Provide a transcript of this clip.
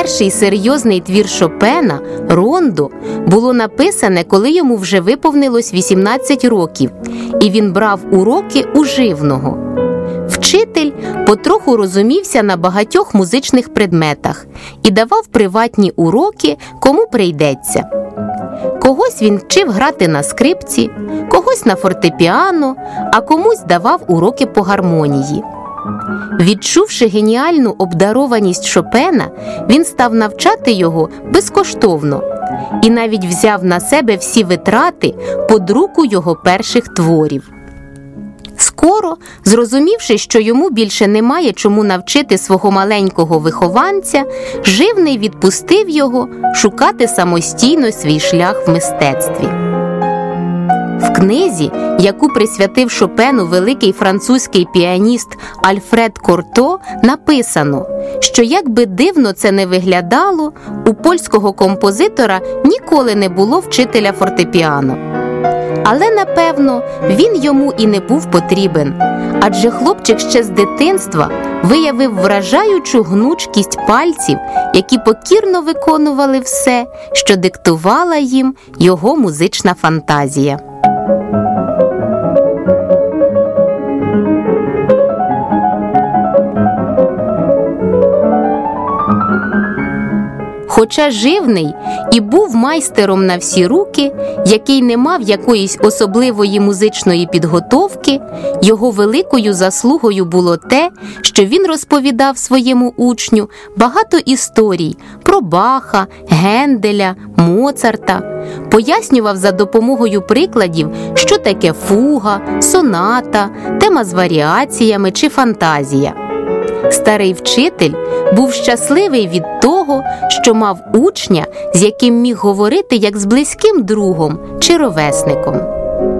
Перший серйозний твір Шопена «Рондо» було написане, коли йому вже виповнилось 18 років, і він брав уроки у живного. Вчитель потроху розумівся на багатьох музичних предметах і давав приватні уроки, кому прийдеться. Когось він вчив грати на скрипці, когось на фортепіано, а комусь давав уроки по гармонії. Відчувши геніальну обдарованість Шопена, він став навчати його безкоштовно і навіть взяв на себе всі витрати по друку його перших творів. Скоро, зрозумівши, що йому більше немає чому навчити свого маленького вихованця, живний відпустив його шукати самостійно свій шлях в мистецтві. В книзі, яку присвятив Шопену великий французький піаніст Альфред Корто, написано, що як би дивно це не виглядало, у польського композитора ніколи не було вчителя фортепіано. Але, напевно, він йому і не був потрібен, адже хлопчик ще з дитинства виявив вражаючу гнучкість пальців, які покірно виконували все, що диктувала їм його музична фантазія. Хоча живний і був майстером на всі руки, який не мав якоїсь особливої музичної підготовки, його великою заслугою було те, що він розповідав своєму учню багато історій про Баха, Генделя, Моцарта, пояснював за допомогою прикладів, що таке фуга, соната, тема з варіаціями чи фантазія. Старий вчитель був щасливий від того, що мав учня, з яким міг говорити як з близьким другом чи ровесником.